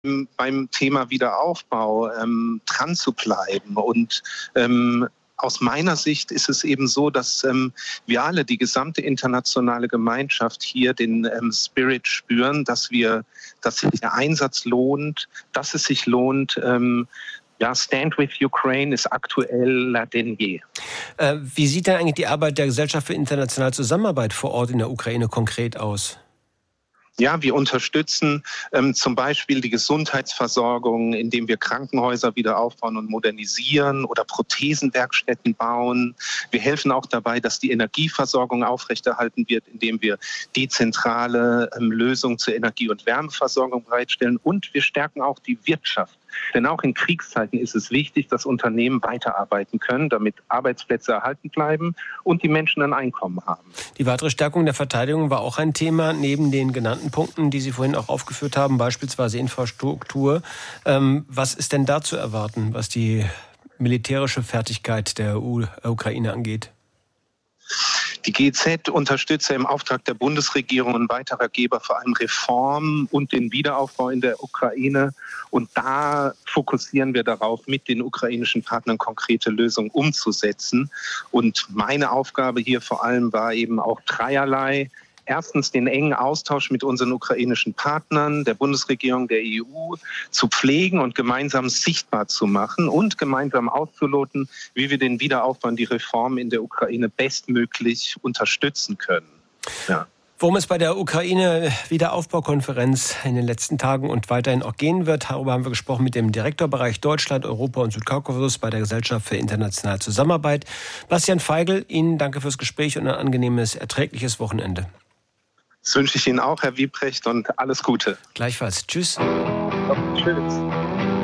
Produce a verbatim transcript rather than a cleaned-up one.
beim Thema Wiederaufbau ähm, dran zu bleiben. Und ähm, aus meiner Sicht ist es eben so, dass ähm, wir alle, die gesamte internationale Gemeinschaft hier den ähm, Spirit spüren, dass wir, dass sich der Einsatz lohnt, dass es sich lohnt. Ähm, ja, Stand with Ukraine ist aktueller denn je. Äh, wie sieht denn eigentlich die Arbeit der Gesellschaft für internationale Zusammenarbeit vor Ort in der Ukraine konkret aus? Ja, wir unterstützen ähm, zum Beispiel die Gesundheitsversorgung, indem wir Krankenhäuser wieder aufbauen und modernisieren oder Prothesenwerkstätten bauen. Wir helfen auch dabei, dass die Energieversorgung aufrechterhalten wird, indem wir dezentrale ähm, Lösungen zur Energie- und Wärmeversorgung bereitstellen. Und wir stärken auch die Wirtschaft. Denn auch in Kriegszeiten ist es wichtig, dass Unternehmen weiterarbeiten können, damit Arbeitsplätze erhalten bleiben und die Menschen ein Einkommen haben. Die weitere Stärkung der Verteidigung war auch ein Thema, neben den genannten Punkten, die Sie vorhin auch aufgeführt haben, beispielsweise Infrastruktur. Ähm, was ist denn da zu erwarten, was die militärische Fertigkeit der U- Ukraine angeht? Die G Z unterstütze im Auftrag der Bundesregierung und weiterer Geber vor allem Reformen und den Wiederaufbau in der Ukraine. Und da fokussieren wir darauf, mit den ukrainischen Partnern konkrete Lösungen umzusetzen. Und meine Aufgabe hier vor allem war eben auch dreierlei. Erstens den engen Austausch mit unseren ukrainischen Partnern, der Bundesregierung, der E U zu pflegen und gemeinsam sichtbar zu machen und gemeinsam auszuloten, wie wir den Wiederaufbau und die Reformen in der Ukraine bestmöglich unterstützen können. Ja. Worum es bei der Ukraine-Wiederaufbaukonferenz in den letzten Tagen und weiterhin auch gehen wird, darüber haben wir gesprochen mit dem Direktorbereich Deutschland, Europa und Südkaukasus bei der Gesellschaft für internationale Zusammenarbeit. Bastian Feigl, Ihnen danke fürs Gespräch und ein angenehmes, erträgliches Wochenende. Das wünsche ich Ihnen auch, Herr Wiebrecht, und alles Gute. Gleichfalls. Tschüss. Tschüss.